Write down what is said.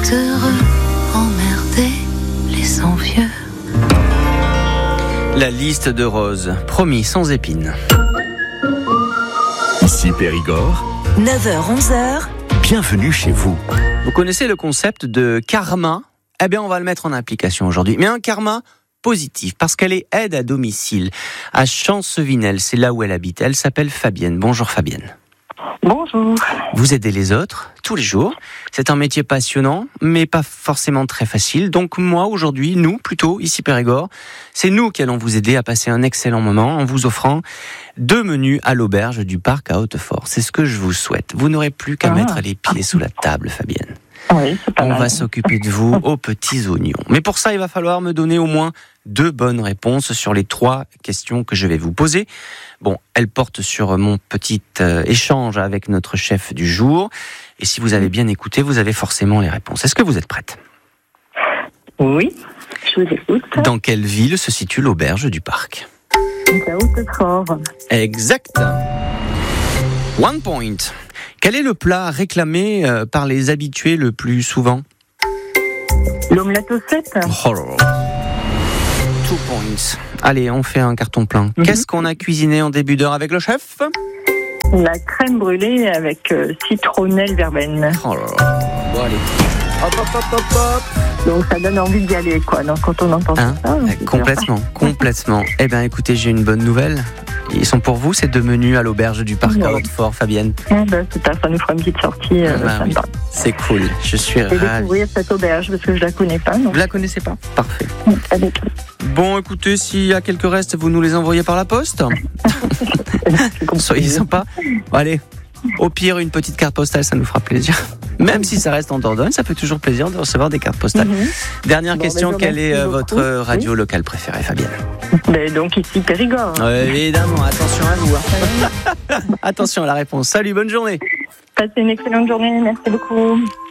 heureux, emmerder les envieux. La liste de roses, promis, sans épines. Ici Périgord, 9h-11h, bienvenue chez vous. Vous connaissez le concept de karma ? Eh bien, on va le mettre en application aujourd'hui. Mais un karma positif, parce qu'elle est aide à domicile à Champs-Sevinel. C'est là où elle habite. Elle s'appelle Fabienne. Bonjour Fabienne. Bonjour. Vous aidez les autres tous les jours. C'est un métier passionnant, mais pas forcément très facile. Donc moi, aujourd'hui, nous, plutôt, ici Périgord, c'est nous qui allons vous aider à passer un excellent moment en vous offrant 2 menus à l'auberge du parc à Hautefort. C'est ce que je vous souhaite. Vous n'aurez plus qu'à mettre les pieds sous la table, Fabienne. Oui, c'est pas On mal. va s'occuper de vous aux petits oignons. Mais pour ça, il va falloir me donner au moins 2 bonnes réponses sur les 3 questions que je vais vous poser. Bon, elles portent sur mon petit échange avec notre chef du jour. Et si vous avez bien écouté, vous avez forcément les réponses. Est-ce que vous êtes prête ? Oui, je vous écoute. Dans quelle ville se situe l'auberge du parc ? C'est à Hautefort. Exact. 1 point. Quel est le plat réclamé par les habitués le plus souvent ? L'omelette aux cèpes. Oh là là. 2 points. Allez, on fait un carton plein. Qu'est-ce qu'on a cuisiné en début d'heure avec le chef ? La crème brûlée avec citronnelle verveine. Oh là là. Bon, allez. Hop, hop, hop, hop, hop. Donc ça donne envie d'y aller, quoi. Donc quand on entend Hein ? ça, c'est Complètement. Eh bien, écoutez, j'ai une bonne nouvelle. Ils sont pour vous, ces 2 menus à l'auberge du parc à Hautefort, Fabienne. super, ça nous fera une petite sortie. Oui. C'est cool, je suis Et ravi. découvrir cette auberge, parce que je la connais pas. Donc. Vous la connaissez pas ? Parfait. Pas du tout. Bon, écoutez, s'il y a quelques restes, vous nous les envoyez par la poste ? Soyez sympa. Allez, au pire, une petite carte postale, ça nous fera plaisir. Même si ça reste en Dordogne, ça fait toujours plaisir de recevoir des cartes postales. Dernière question, quelle est votre radio locale préférée, Fabienne ? Donc ici, Périgord. Évidemment, attention à vous. Attention à la réponse. Salut, bonne journée. Passez une excellente journée, merci beaucoup.